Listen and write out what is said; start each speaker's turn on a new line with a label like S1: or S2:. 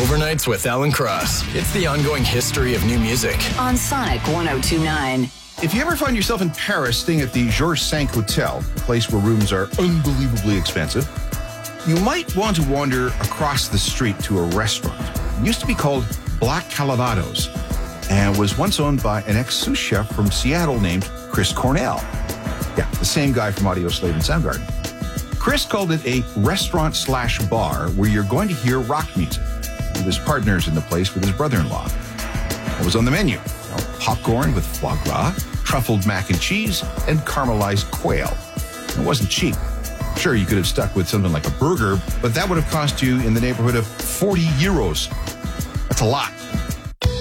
S1: Overnights with Alan Cross. It's the ongoing history of new music.
S2: On Sonic 102.9.
S3: If you ever find yourself in Paris staying at the Georges V Hotel, a place where rooms are unbelievably expensive, you might want to wander across the street to a restaurant. It used to be called Black Calvados and was once owned by an ex-sous chef from Seattle named Chris Cornell. Yeah, the same guy from Audio Slave and Soundgarden. Chris called it a restaurant/bar where you're going to hear rock music. He was partners in the place with his brother-in-law. What was on the menu? Well, popcorn with foie gras, truffled mac and cheese, and caramelized quail. It wasn't cheap. Sure, you could have stuck with something like a burger, but that would have cost you in the neighborhood of 40 euros. That's a lot.